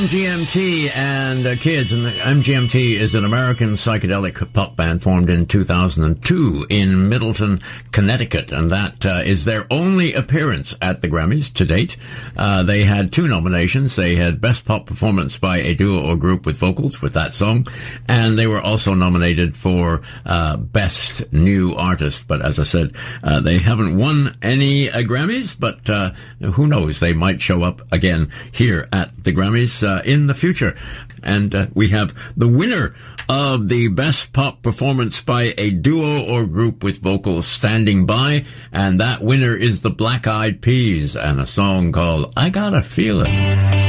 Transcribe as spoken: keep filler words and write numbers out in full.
M G M T and uh, Kids. And the M G M T is an American psychedelic pop band formed in two thousand two in Middleton, Connecticut. And that uh, is their only appearance at the Grammys to date. Uh, they had two nominations. They had Best Pop Performance by a Duo or Group with Vocals with that song. And they were also nominated for uh, Best New Artist. But as I said, uh, they haven't won any uh, Grammys, but uh, who knows? They might show up again here at the Grammys uh, in the future. And uh, we have the winner of the Best Pop Performance by a Duo or Group with Vocals standing by, and that winner is the Black Eyed Peas and a song called I Got a Feeling.